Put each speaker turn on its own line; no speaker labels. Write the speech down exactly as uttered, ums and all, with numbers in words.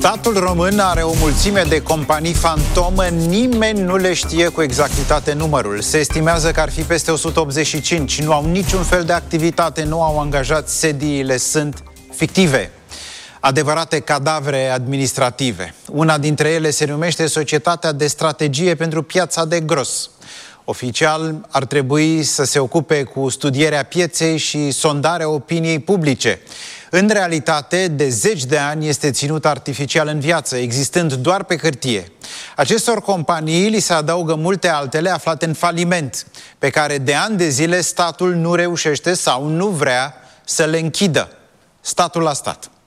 Statul român are o mulțime de companii fantomă, nimeni nu le știe cu exactitate numărul. Se estimează că ar fi peste o sută optzeci și cinci, nu au niciun fel de activitate, nu au angajați, sediile sunt fictive. Adevărate cadavre administrative. Una dintre ele se numește Societatea de Strategie pentru Piața de Gros. Oficial ar trebui să se ocupe cu studierea pieței și sondarea opiniei publice. În realitate, de zeci de ani este ținut artificial în viață, existând doar pe hârtie. Acestor companii li se adaugă multe altele aflate în faliment, pe care de ani de zile statul nu reușește sau nu vrea să le închidă. Statul la stat.